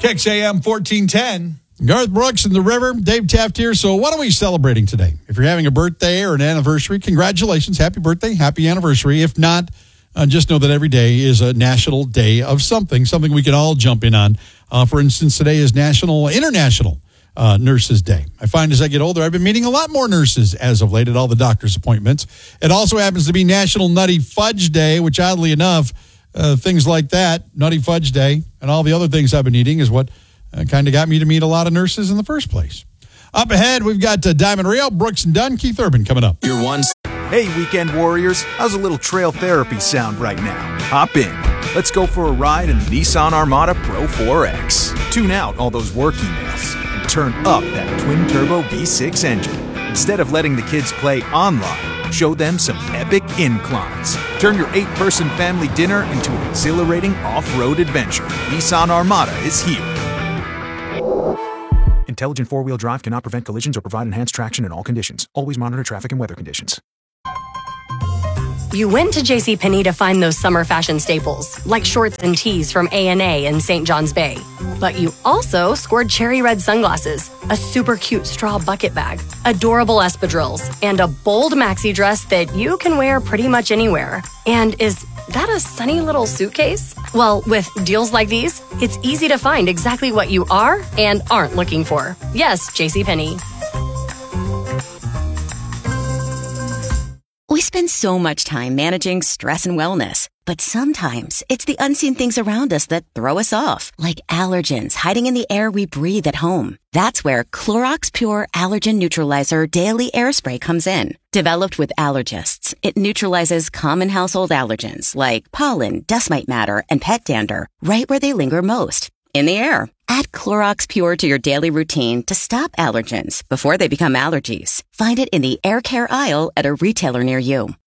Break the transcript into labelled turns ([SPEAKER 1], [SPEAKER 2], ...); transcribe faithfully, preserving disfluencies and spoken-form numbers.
[SPEAKER 1] K X A M fourteen ten.
[SPEAKER 2] Garth Brooks and the River, Dave Taft here. So what are we celebrating today? If you're having a birthday or an anniversary, congratulations. Happy birthday, happy anniversary. If not, uh, just know that every day is a national day of something, something we can all jump in on. Uh, for instance, today is National International uh, Nurses Day. I find as I get older, I've been meeting a lot more nurses as of late at all the doctor's appointments. It also happens to be National Nutty Fudge Day, which oddly enough, uh, things like that, Nutty Fudge Day, and all the other things I've been eating is what Uh, kind of got me to meet a lot of nurses in the first place. Up ahead, we've got uh, Diamond Rio, Brooks and Dunn, Keith Urban coming up.
[SPEAKER 3] Your one.
[SPEAKER 4] Hey, weekend warriors. How's a little trail therapy sound right now? Hop in. Let's go for a ride in the Nissan Armada Pro four X. Tune out all those work emails and turn up that twin-turbo V six engine. Instead of letting the kids play online, show them some epic inclines. Turn your eight-person family dinner into an exhilarating off-road adventure. Nissan Armada is here. Intelligent four-wheel drive cannot prevent collisions or provide enhanced traction in all conditions. Always monitor traffic and weather conditions.
[SPEAKER 5] You went to JCPenney to find those summer fashion staples, like shorts and tees from A and A in Saint John's Bay. But you also scored cherry red sunglasses, a super cute straw bucket bag, adorable espadrilles, and a bold maxi dress that you can wear pretty much anywhere. And is that a sunny little suitcase? Well, with deals like these, it's easy to find exactly what you are and aren't looking for. Yes, JCPenney.
[SPEAKER 6] We spend so much time managing stress and wellness, but sometimes it's the unseen things around us that throw us off, like allergens hiding in the air we breathe at home. That's where Clorox Pure Allergen Neutralizer Daily Air Spray comes in. Developed with allergists, it neutralizes common household allergens like pollen, dust mite matter, and pet dander right where they linger most, in the air. Add Clorox Pure to your daily routine to stop allergens before they become allergies. Find it in the air care aisle at a retailer near you.